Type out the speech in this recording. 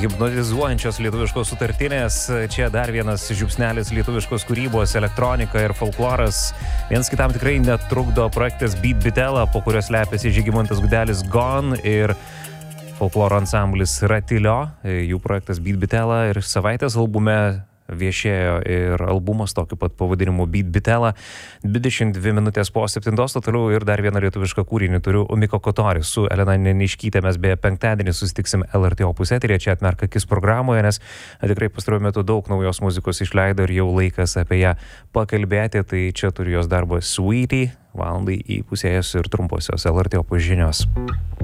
hipnotizuojančios lietuviškos sutartinės. Čia dar vienas žiupsnelis lietuviškos kūrybos, elektronika ir folkloras. Vienas kitam tikrai netrukdo projektas Beat Bitela, po kurios slepiasi Žygimantas Gudelis Gone ir folkloro ansamblis Ratilio. Jų projektas Beat Bitela ir savaitės albume viešėjo ir albumas tokiu pat pavadinimu Beat Bitela. 22 minutės po 7, toliau ir dar vieną lietuvišką kūrinį turiu. Miko Kotoris su Elena Neniškytė. Mes beje penktadienį susitiksim LRT Opus eteryje, čia Atmerk akis programoje, nes tikrai pastaruoju metu daug naujos muzikos išleido ir jau laikas apie ją pakalbėti. Tai čia turiu jos darbą Sweetie, valandai įpusėjus ir trumposios LRT Opus žinios.